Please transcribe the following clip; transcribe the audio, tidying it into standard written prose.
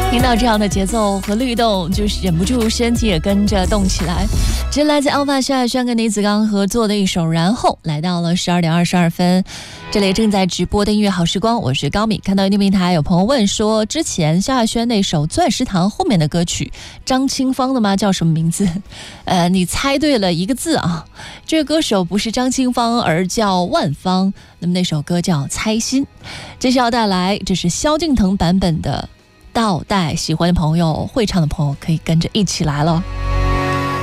听到这样的节奏和律动，就是忍不住身体也跟着动起来。这来自 Alpha 萧亚轩跟倪子刚合作的一首《然后》，来到了12点22分。这里正在直播的音乐好时光，我是高敏。看到音乐平台有朋友问说，之前萧亚轩那首《钻石堂》后面的歌曲，张清芳的吗？叫什么名字？你猜对了一个字啊。这个歌手不是张清芳，而叫万芳。那么那首歌叫《猜心》。这是要带来，这是萧敬腾版本的倒带，喜欢的朋友、会唱的朋友可以跟着一起来了。